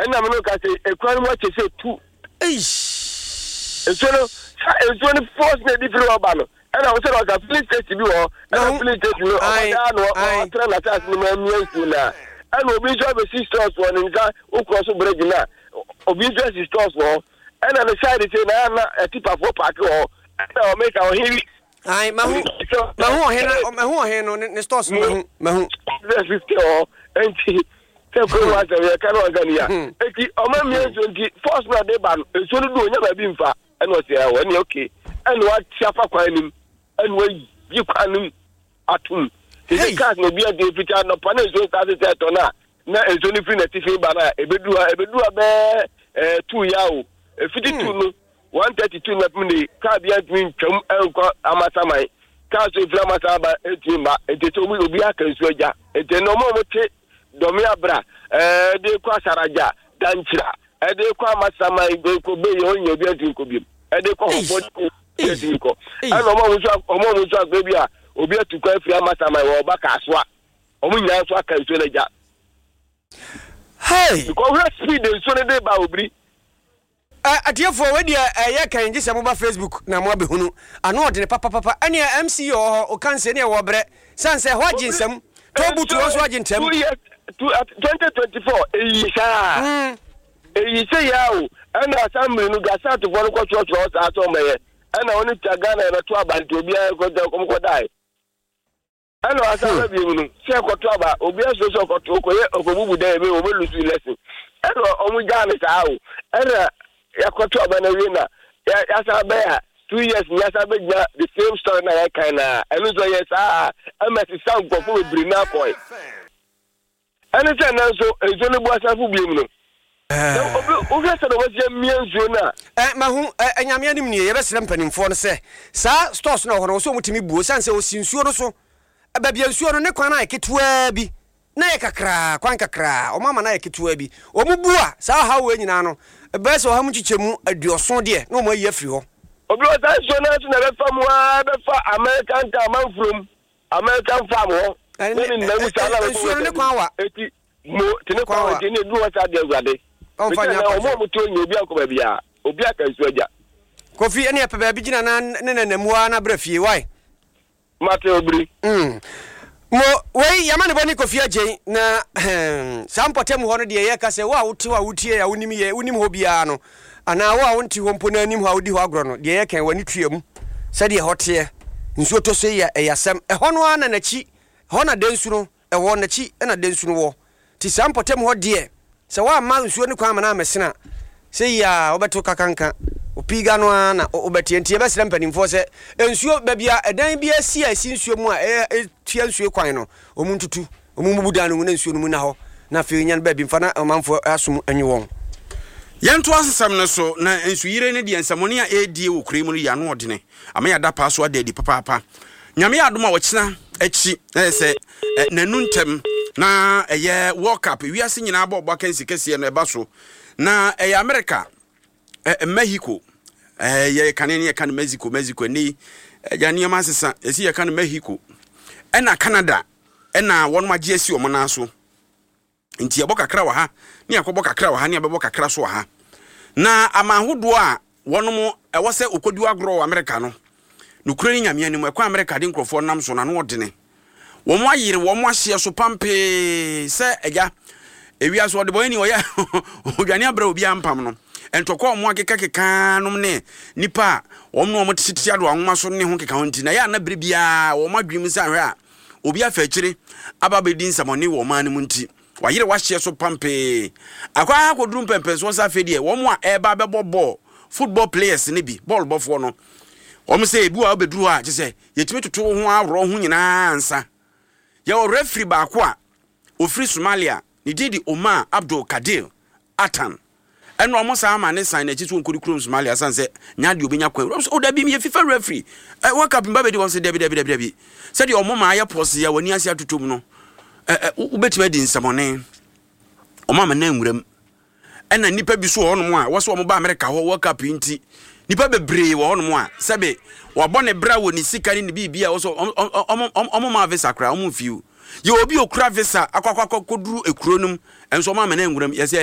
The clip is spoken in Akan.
and I'm not going to say a crime watch is a two. It's one force the different urban. And I was like a police station to do all, and a police station to do all, trying to ask me. And we'll be job a sisters one in that, who cross a break in that. Obedience is stores more, and on the side is a tip of park or I'll make our heavy. I my who on the stores, my 50 or 20. Cannot Gania. First, my day ban, it's only doing never been far, and was there when you're okay. And what Chapa Quanim, and when you can at home. He can't be a deputy and a panel, so that's it or not. Now it's only free a tiffin banner, a bedua bear, 2 yaw, 52, 132 Napuni, Carbian Twin, Chum, Amasamai, Castle Flamasaba, Etima, and the Tomi Ubiaka, Soja, and the normal Domia Bra, de Quasaraja, Danchra, and de Quamasamai, they could be on your building could be, and they call Cinco. And almost baby, Obia to call Flamasama or Bacaswa, Omunya can say that. Hey, because speed is so day Baubri. I dear for when you can just about Facebook, Namabihunu. I know the papa, any MC or can't say near Wabre, Sans a watching some. Tobu to us watching 2 years to 2024. You say, and assembly no gas out to one church was at home, and only Tagana and a 12 and to be a good die. And as I say, Kotoba, Obia so for Tokoe of Bubu Day, we will lose lesson. And Omugan is out. And Yakotoba and Arena, Yasa 2 years, Yasa the same story I can, and also, yes, I'm at the sound for Brina Boy. And it's an answer, it's only was a Bubu. Mahu, and Yamian, you ever slamping for say, Sir, stores no one also to me, Bus, and so since you also. Baby, I'm sure no can I get webi. Naka cra, quanka cra, or mamma Nike to webi, or Mubua, so how when you know. A best or how much you at your son, dear, no more year for you. Oh, that's so nice from American town from American farmer. And then in the power, Tinaqua, didn't do what I did ready. Oh, fine, I'm more to you, Biaco, Obiaka is ready. Coffee any upper baby, and Moana Brefi, why? Matobri. Mo way Yamani Boni Kofia J na some potem one de yaka say wa uti wa uti ya unim hobiano ana wa wonti hompona nim ha odi ho agrono de yaka wani tuam said ye hote nso to so ya eyasem ehono ana nachi hona densu no ewo nachi na densu no wo ti some potem ho de se wa ma nsuo ni kwa na mesena say ya obeto kakanka opiga no ana obetientie be srem panimfo se ensuo babia edan bia si nsuo mu a tia nsuo kwan no omuntutu omumubudan no na nsuo no mu na ho na fe nyan ba bi mfa na manfo asom anyi won yanto asesam ne so na ensuyire ne de ensamone a edie wo kure mu no ya no odene ama ya da pa so ade di papa nyame adom a wokina achi se nanu ntem na eye World Cup wiase nyina ba obaka nsikese no eba so na America Mexico ye kanene ye kan Mexico ni ya niam asesa esi ye kan Mexico ena Canada ena wonu magye esi o mona so nti ye bokakra wa ha ni akobo kakra wa ha ni abebo kakra so wa ha na amahodo a wonu mo ewo se okodi agro America no nukure ni nyame ani mo ekwa America de nkrofo nam so na no odene wo mo ayire wo mo ahye so pampe se eja ewia so de boy ni oya odwane abra obi ampam no entokwa omo akeka nom ne nipa omno omo titi ado anwoma so ne ho keka honti na ya na brebia wo madwim sa hwe a obi afakire ababedi nsamone wo man mu nti wayire wahye so pampe akwa akodrum pempe so sa fedie wo mo a eba bebo football players ne bi ball bofo no wo mo se ebi wa obeduru a kise yetime toto ho awro ho nyina ansa ya o referee ba ko a ofri Somalia ni didi Omar Abdul Kadir Atan eno omo sa ama ne sign na chitu nkodi krom Somalia sanse nyade obenya kwa o da bi me FIFA referee World Cup mba be di won se debi se di omo ma ya pose ya wani ase atotom no ubetima di nsamone omo ma na nwuram ena nipa bi so hono mo a wo so omo ba America ho World Cup nti nipa bebre wo hono mo a sebe wo bone bra wo ni sika ni bibia wo so omo ma visa kra omo fiu ye obi okura visa akwakwa koduru ekuronum enso omo ma na nwuram